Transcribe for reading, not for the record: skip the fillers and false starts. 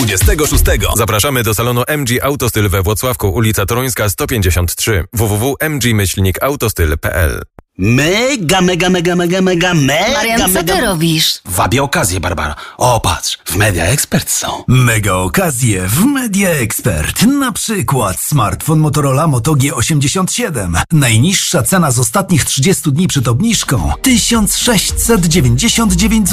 26. Zapraszamy do salonu MG Autostyl we Włocławku, ulica Toruńska 153. www.mg-autostyl.pl. Marian, co ty robisz? Wabię okazję, Barbara. O, patrz, w Media Expert są. Mega okazje w Media Expert. Na przykład smartfon Motorola Moto G87. Najniższa cena z ostatnich 30 dni przed obniżką 1699 zł.